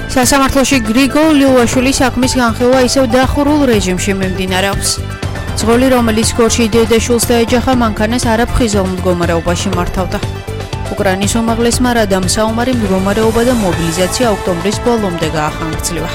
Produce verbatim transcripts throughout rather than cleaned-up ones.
სასამართლოში გრიგოლ ლიუაშვილის საქმის განხილვა ისევ დახურულ რეჟიმში მიმდინარეობს. ძღოლი, რომელიც გორში დედაშვილს დაეჯახა, მანქანას არაფხიზელ მდგომარეობაში მართავდა. უკრაინის უმაღლესმა რადამ საომარი მდგომარეობა და მობილიზაცია ოქტომბრის ბოლომდე გაახანგრძლива.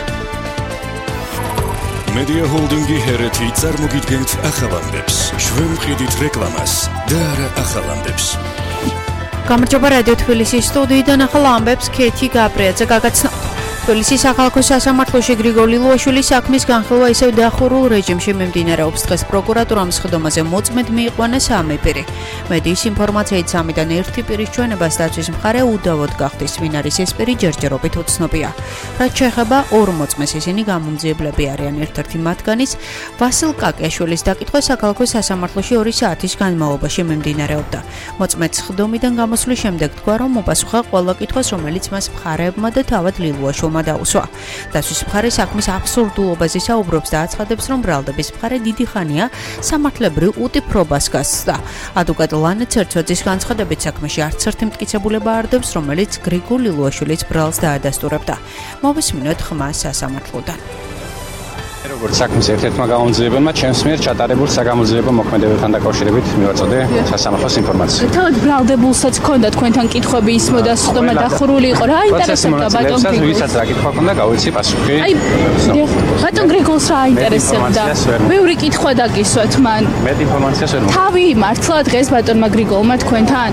Media Holding-ი ჰერეთი წარმოგიდგენთ ახალამდებს, შვენმყიდით რეკლამას და არა ახალამდებს. გამარჯობა რადიო თბილისის სტუდიიდან ახალ ამბებს ქეთი გაბრიაძე გაგაცნოთ. თბილისის სახალხო სასამართლოში გრიგოლ ლიუაშვილის საქმის განხილვა ისევ დახურულ რეჟიმში მიმდინარეობს. დღეს პროკურატურამ სხდომაზე მოწმედ მიიყვანა სამი პირი. მედიის ინფორმაციით სამიდან ერთი პირის ჩვენებას დაცვის მხარე უდავოდ გახდის, ვინ არის ეს პირი ჯერჯერობით უცნობია. რაც შეეხება ორ მოწმეს, ისინი გამომძიებლები არიან. ერთ-ერთი მათგანის ვასილ კაკიაშვილის დაკითხვა სახალხო სასამართლოში ორი საათის განმავლობაში მიმდინარეობდა. მოწმედ სხდომიდან გამოსვლის შემდეგ თქვა, რომ მოპასუხა ყველა კითხვას, რომელიც მას მხარეებმა და თავად ლიუაშვილმა დაუსვა. დაცვის მხარე საქმის აბსურდულობაზე საუბრობს და აცხადებს, რომ ბრალდების მხარე დიდი ხანია სამართლებრივ უტიფრობას გასცდა. ადვოკატ ლანა ცერცვაძის განცხადებით, საქმეში არც ერთი მტკიცებულება არ დევს, რომელიც გრიგოლ ლიუაშვილის ბრალს დაადასტურებდა. მოვისმინოთ ხმა სასამართლოდან. როგორც საქმის ერთ-ერთმა გამომძიებელმა ჩემს მიერ ჩატარებულ საგამოძიებო მოქმედებებთან დაკავშირებით მივაწოდე სასამართლოს ინფორმაცია. თავად ბრალდებულსაც ჰქონდა თქვენთან კითხვები ისმოდა სხდომა დახურული იყო. რა აინტერესებდა ბატონ გრიგოლს? ვისაც რა კითხვა ჰქონდა, გავიცი პასუხი. აი, ბატონ გრიგოლს რა აინტერესებდა? ბევრი კითხვა დაგისვათ მან. მეტ ინფორმაციას ვერ მოგწევს. თავი მართლა დღეს ბატონმა გრიგოლმა თქვენთან?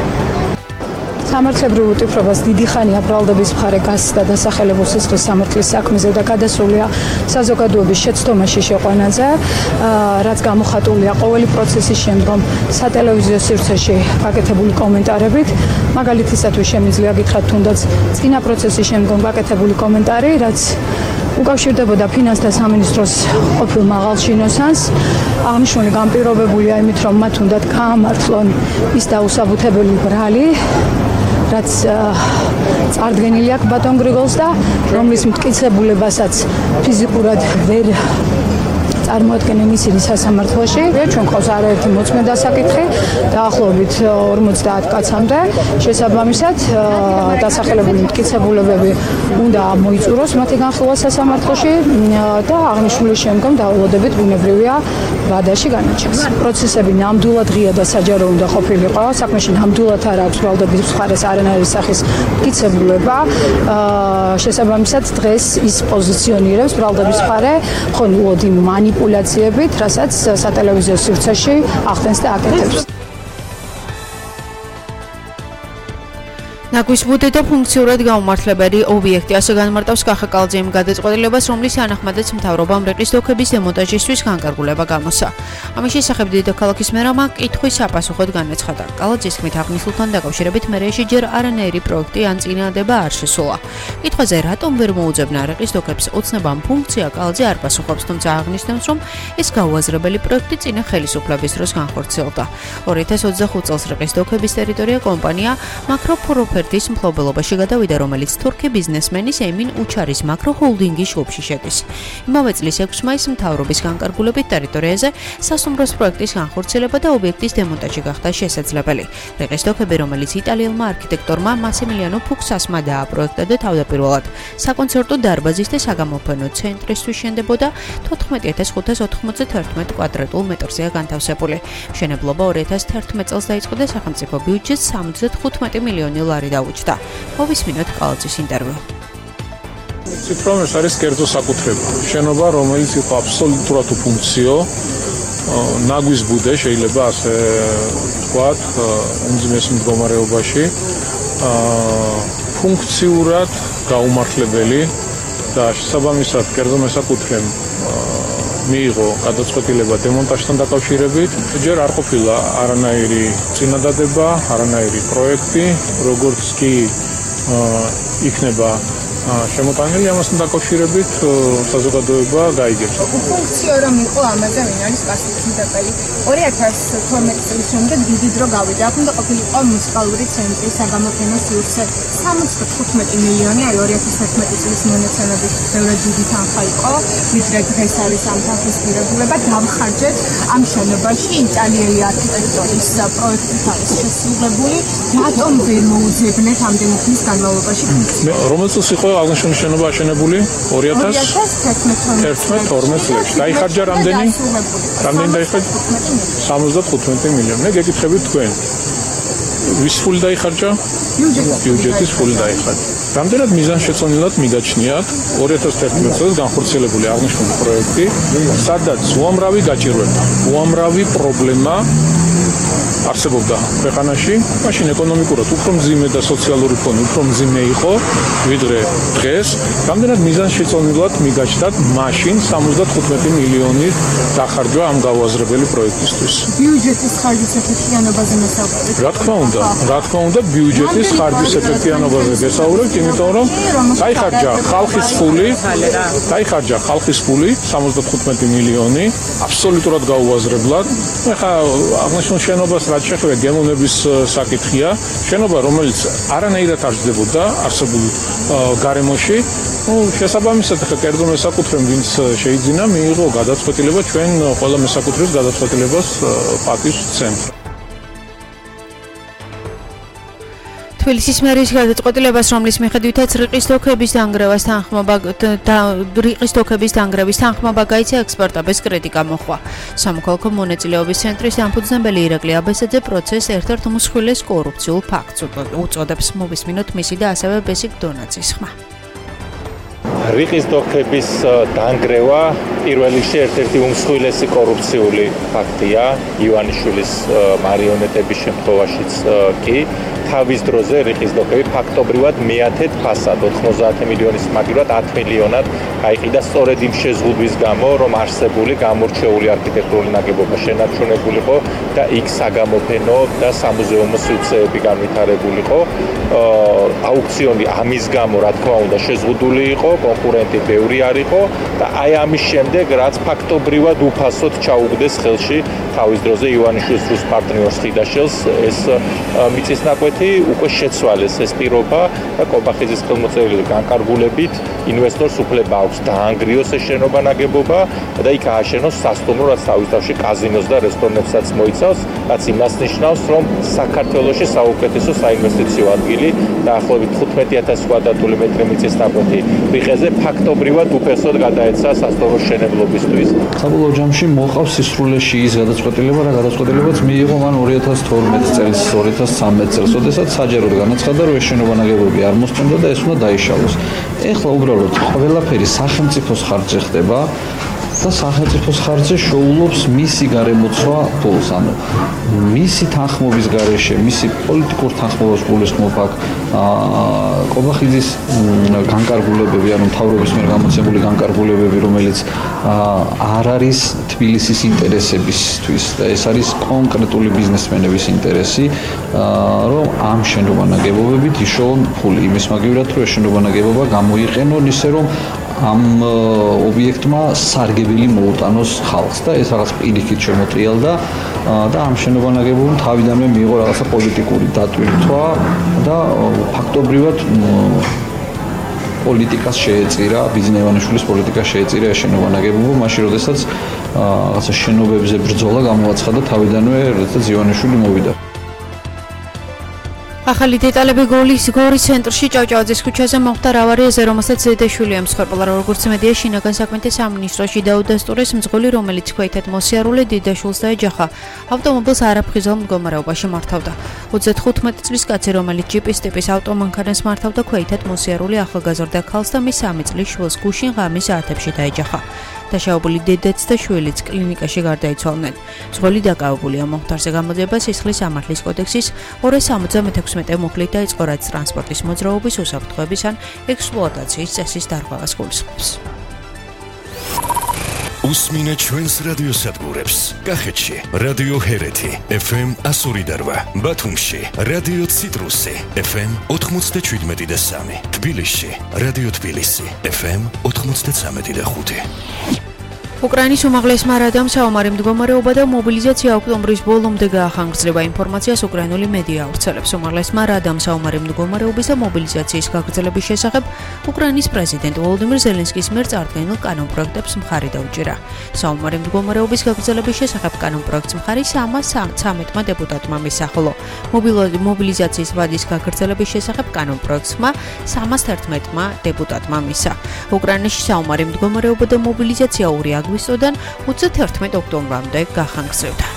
სამართლებრივ უტიფრობას დიდი ხანია ბრალდების მხარე გასცდა დასახელებულ სისხლის სამართლის საქმეზე და გადასულია საზოგადოების შეცდომაში შეყვანაზე, რაც გამოხატულია ყოველი პროცესის შემდგომ სატელევიზიო სივრცეში გაკეთებული კომენტარებით. მაგალითისათვის შემიძლია გითხრათ თუნდაც წინა პროცესის შემდგომ გაკეთებული კომენტარი, რაც უკავშირდებოდა ფინანსთა სამინისტროს ყოფილ მაღალ შინოსანს. აღნიშნული განპირობებულია იმით, რომ მათ უნდათ გაამართლონ ის დაუსაბუთებელი ბრალი, რაც წარდგენილი აქვს ბატონ გრიგოლს და რომლის მტკიცებულებასაც ფიზიკურად ვერ წარმოადგენენ ისინი სასამართლოში. ჩვენ ყავს არაერთი მოწმე დასაკითხი დაახლოებით ორმოცდაათ კაცამდე. შესაბამისად, დასახელებული მტკიცებულებები უნდა მოიწუროს მათი განხილვა სასამართლოში და აღნიშნული შემდგომ დაულოდებით ბუნებრივია ვადაში განაჩენს. პროცესები ნამდვილად ღია და საჯარო უნდა ყოფილიყო. საქმეში ნამდვილად არ აქვს ბრალდების მხარეს არანაირი სახის მტკიცებულება. შესაბამისად, დღეს ის პოზიციონირებს ბრალდების მხარე მხოლოდ იმ მანიპულაციებით, რასაც სატელევიზიო სივრცეში ახდენს და აკეთებს. ნაგვისბუდე და ფუნქციურად გაუმართლებელი ობიექტი, ასე განმარტავს კახა კალძემ გადაწყვეტილებას, რომლის თანახმადაც მთავრობამ რიყის დოქების დემონტაჟისთვის განკარგულება გამოსცა. ამის შესახებ დედაქალაქის მერმა კითხვის საპასუხოდ განაცხადა. კალძის თქმით, აღნიშნულთან დაკავშირებით მერიაში ჯერ არანაირი პროექტი ან წინადადება არ შესულა. კითხვაზე რატომ ვერ მოუძებნა რიყის დოქებს ოცნებამ ფუნქცია, კალძე არ პასუხობს, თუმცა აღნიშნავს, რომ ეს გაუაზრებელი პროექტი წინა ხელისუფლების დროს განხორციელდა. ორი ათას ოცდახუთ წელს რიყის დოქების ტერიტორია კომპანია მაკროპროფერ ის მფლობელობაში გადავიდა, რომელიც თურქი ბიზნესმენის ემინ უჩარის მაკროჰოლდინგის ჯგუფში შედის. იმავე წლის ექვსი მაისს მთავრობის განკარგულებით ტერიტორიაზე სასტუმროს პროექტის განხორციელება და ობიექტის დემონტაჟი გახდა შესაძლებელი. რიყის დოქები, რომელიც იტალიელმა არქიტექტორმა მასიმილიანო ფუქსასმა დააპროექტა და თავდაპირველად საკონცერტო დარბაზის და საგამოფენო ცენტრისთვის შენდებოდა თოთხმეტი ათას ხუთას ოთხმოცდათერთმეტ კვადრატულ მეტრზეა განთავსებული. მშენებლობა ორი ათას თერთმეტ წელს დაიწყო და სახელმწიფო ბიუჯეტს სამოცდათხუთმეტი მილიონი ლარი დაუჭდა. მოვისმინოთ კალძის ინტერვიუ. ციფროვანს არის კერძო საკუთრება. შენობა, რომელიც იყო აბსოლუტურად უფუნქციო, ნაგვის ბუდე შეიძლება ასე ვთქვათ, უმძიმეს მდგომარეობაში, ფუნქციურად გაუმართლებელი და შესაბამისად კერძო მესაკუთრემ მიიღო გადაწყვეტილება დემონტაჟთან დაკავშირებით. ჯერ არ ყოფილა არანაირი წინადადება, არანაირი პროექტი, როგორც კი იქნება შემოტანილი ამასთან დაკავშირებით საზოგადოება გაიგებს. ფუნქციო რომ იყო ამაზე ვინ არის პასუხისმგებელი? ორი ათას თორმეტი წლის შემდეგ დიდი დრო გავიდა. აქ უნდა ყოფილიყო მუნიციპალური ცენტრი, საგამოფენო სივრცე, სამოცდათხუთმეტი მილიონი, აი ორი ათას თერთმეტი წლის მონაცემებით ბევრად დიდი თანხა იყო, ვიდრე დღეს არის ამ თანხის ღირებულება. დამხარჯეთ ამ შენობაში იტალიელი არქიტექტორის პროექტით არის შესრულებული. რატომ ვერ მოუძებნეთ ამდენი ხნის განმავლობაში? რომელ წელს იყო აღნიშნული შენობა აშენებული ორი ათას თერთმეტ წლებში. დაიხარჯა რამდენი? რამდენი დაიხარჯა? სამოცდათხუთმეტი მილიონი. მე გეკითხებით თქვენ. ვის ფული დაიხარჯა? ბიუჯეტის ფული დაიხარჯა. რამდენად მიზანშეწონილად მიგაჩნიათ ორი ათას თერთმეტ წელს განხორციელებული აღნიშნული პროექტი, სადაც უამრავი გაჭირვება, უამრავი პრობლემა არსებობდა ქვეყანაში, მაშინ ეკონომიკურად უფრო მძიმე და სოციალური ფონი უფრო მძიმე იყო, ვიდრე დღეს. რამდენად მიზანშეწონილად მიგაჩნდათ მაშინ სამოცდათხუთმეტი მილიონი დახარჯვა ამ გაუაზრებელი პროექტისთვის. ბიუჯეტის ხარჯის ეფექტიანობაზე მოსაუბრეთ. რა თქმა უნდა, რა თქმა უნდა, ბიუჯეტის ხარჯის ეფექტიანობაზე გესაუბრებთ, იმიტომ რომ დაიხარჯა ხალხის ფული, დაიხარჯა ხალხის ფული სამოცდათხუთმეტი მილიონი, აბსოლუტურად გაუაზრებლად. ეხლა აღნიშნულ შენობას რაც შეეხება გემოვნების საკითხია, შენობა რომელიც არანაირად არ ჯდებოდა არსებულ გარემოში, ну, შესაბამისად ხა კერძო მესაკუთრემ ვინც შეიძინა, მიიღო გადაწყვეტილება ჩვენ ყველა მესაკუთრეს გადაწყვეტილებას პატივს ვცემთ. თბილისის მერის გადაწყვეტილებას, რომლის მიხედვითაც რიყის თოქების დანგრევას თანხმობა და რიყის თოქების დანგრევის თანხმობა გაიცა ექსპერტების კრიტიკა მოჰყვა. სამოქალაქო მონაწილეობის ცენტრის დამფუძნებელი ირაკლი აბესაძე პროცესს ერთ-ერთ უმსხვილეს კორუფციულ ფაქტს უწოდებს. მოვისმინოთ მისი და ასევე ბესიკ დონაძის ხმა. რიყის თოქების დანგრევა პირველ რიგში ერთ-ერთი უმსხვილესი კორუფციული ფაქტია ივანიშვილის მარიონეტების შემთხვევაშიც კი. თავის დროზე რიყის თოქები ფაქტობრივად მეათედ ფასად ოთხმოცდაათი მილიონის მაგივრად ათი მილიონად გაიყიდა სწორედ იმ შეზღუდვის გამო, რომ არსებული გამორჩეული არქიტექტურული ნაგებობა შენარჩუნებულიყო და იქ საგამოფენო და სამუზეუმო სივრცეები განვითარებულიყო. აუქციონი ამის გამო, რა თქმა უნდა, შეზღუდული იყო, კონკურენტი ბევრი არ იყო და აი ამის შემდეგ, რაც ფაქტობრივად უფასოდ ჩაუგდეს ხელში თავის დროზე ივანიშვილის რუს პარტნიორს ხიდაშელს, ეს მიწისნაკვეთი უკვე შეცვალეს ეს პირობა და კობახიძის ხელმოწერილი განკარგულებით ინვესტორს უფლება აქვს დაანგრიოს ეს შენობა ნაგებობა და იქ ააშენოს სასტუმრო, რაც თავის თავში კაზინოს და რესტორნებსაც მოიცავს, რაც იმას ნიშნავს, რომ საქართველოში საუკეთესო საინვესტიციო ადგილი დაახლოებით თხუთმეტი ათასი კვადრატული მეტრი მიწისნაკვეთი რიყეზე ფაქტობრივად უფასოდ გადაეცა სასტუმრო მშენებლობისთვის. საბოლოო ჯამში მოყავს სისრულეში ის გადაწყვეტილება, რა გადაწყვეტილებაც მიიღო მან ორი ათას თორმეტ წელს, ორი ათას ცხრამეტ წელს, როდესაც საჯაროდ განაცხადა, რომ ეს შენობა ნაგებობი არ მოსწონდა და ეს უნდა დაიშალოს. ეხლა უბრალოდ ყველაფერი სახელმწიფოს ხარჯზე ხდება და სახელმწიფოს ხარჯზე შოულობს მისი გარემოცვა ფულს, ანუ მისი თანხმობის გარეშე, მისი პოლიტიკურ თანხმობას გულისხმობ აქ კობახიძის განკარგულებები, ანუ მთავრობის მიერ გამოცემული განკარგულებები, რომელიც არ არის თბილისის ინტერესებისთვის და ეს არის კონკრეტული ბიზნესმენების ინტერესი, რომ ამ შენობა ნაგებობებით იშოვონ ფული იმის მაგივრად, რომ ეს შენობა ნაგებობა გამოიყენონ ისე, რომ ამ ობიექტმა სარგებელი მოუტანოს ხალხს და ეს რაღაც პირიქით შემოტრიალდა და ამ შენობა ნაგებობამ თავიდანვე მიიღო რაღაცა პოლიტიკური დატვირთვა და ფაქტობრივად პოლიტიკას შეეწირა, ბიზნეს ივანიშვილის პოლიტიკას შეეწირა ეს შენობა ნაგებობა, მაშინ როდესაც რაღაცა შენობებზე ბრძოლა გამოაცხადა თავიდანვე, როდესაც ივანიშვილი მოვიდა. ახალი დეტალები გორის გორის ცენტრში ჭავჭავაძის ქუჩაზე მოხდა ავარიაზე, რომელსაც ზედაშვილი ემსხვერპლა, როგორც მედია შინაგან საქმეთა სამინისტროში დაუდასტურეს მძღოლი, რომელიც ქვეითად მოსიარულე დიდაშვილს დაეჯახა. ავტომობილს არაფხიზელ მდგომარეობაში მართავდა. ოცდათხუთმეტი წლის კაცი, რომელიც ჯიპის ტიპის ავტომანქანას მართავდა, ქვეითად მოსიარულე ახალგაზრდა ქალს და მის სამი წლის შვილს გუშინ ღამის საათებში დაეჯახა. დაშავებული დედაც და შვილიც კლინიკაში გარდაიცვალნენ. მძღოლი დაკავებულია მომხდარზე გამოძიება სისხლის სამართლის კოდექსის ორას სამოცდამექვსმეტე მუხლით დაიწყო, რაც ტრანსპორტის მოძრაობის უსაფრთხოების ან ექსპლუატაციის წესის დარღვევას გულისხმობს. უსმინეთ ჩვენს რადიოსადგურებს. კახეთში რადიო ჰერეთი ეფ ემ ასორი და რვა, ბათუმში რადიო ციტრუსი ეფ ემ ოთხმოცდაშვიდმეტი და სამი, თბილისში რადიო თბილისი ეფ ემ ოთხმოცდაცამეტი და ხუთი. უკრაინის უმაღლესმა რადამ საომარი მდგომარეობა და მობილიზაცია ოქტომბრის ბოლომდე გაახანგრძლება ინფორმაციას უკრაინული მედია ავრცელებს. უმაღლესმა რადამ საომარი მდგომარეობის და მობილიზაციის გაგრძელების შესახებ უკრაინის პრეზიდენტ ვოლოდიმირ ზელენსკის მიერ წარდგენილ კანონპროექტებს მხარი დაუჭირა. საომარი მდგომარეობის გაგრძელების შესახებ კანონპროექტს მხარი სამასცამეტმა დეპუტატმა მისცა, ხოლო მობილიზაციის ვადის გაგრძელების შესახებ კანონპროექტმა სამასთერთმეტმა დეპუტატმა მისცა. უკრაინაში საომარი მდგომარეობა და მობილიზაცია ორი აგვისტოდან ოცდაათერთმეტ ოქტომბრამდე გახანგრძლივდა.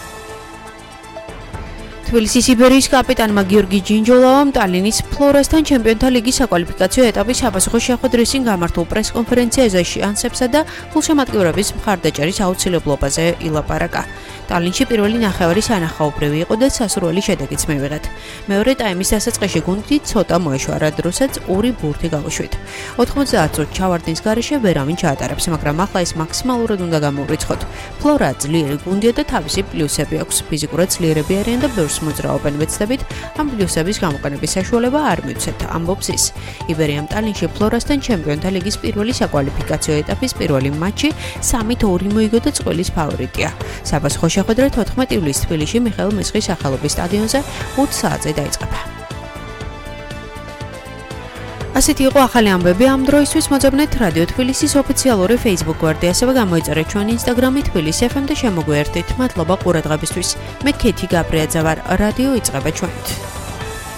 თბილისის იბერიის კაპიტანმა გიორგი ჯინჯოლავამ ტალინის ფლორასთან ჩემპიონთა ლიგის საკვალიფიკაციო ეტაპის საფასუხო შეხვედრისინ გამართულ პრეს-კონფერენციაზე შანსებსა და გულშემატკივრების მხარდაჭერის აუცილებლობაზე ილაპარაკა. ტალინში პირველი ნახევარი სანახაობრივი იყო და სასურველი შედეგიც მივიღეთ. მეორე ტაიმის დასაწყისში გუნდი ცოტა მოეშვა, დროსაც ორი ბურთი გავუშვით. ოთხმოცდაათ წუთს ჩავარდნის გარეშე ვერავინ ჩაატარებს, მაგრამ ახლა ეს მაქსიმალურად უნდა გამოვრიცხოთ. ფლორა ძლიერი გუნდია და თავისი პლუსები აქვს. ფიზიკურად ძლიერები არიან და ბევრს მოძრაობენ, ვეცდებით ამ პლუსების გამოყენების საშუალება არ მივცეთ, ამბობს ის. იბერიამ ტალინში ფლორასთან ჩემპიონთა ლიგის პირველი საკვალიფიკაციო ეტაპის პირველი მატჩი სამით ორი მოიგო და წყვილის ფავორიტია. საფასუხო შეხვედრა თოთხმეტ ივლისს თბილისში მიხეილ მესხის სახელობის სტადიონზე ოც საათზე დაიწყება. ასეთი იყო ახალი ამბები ამ დროისთვის. მოძებნეთ რადიო თბილისის ოფიციალური Facebook გვერდი, ასევე გამოიწერეთ ჩვენი Instagram-ი თბილისი ეფ ემ და შემოგვიერთდით. მადლობა ყურადღებისთვის. მე ქეთი გაბრიაძე ვარ. რადიო იწყება ჩვენით.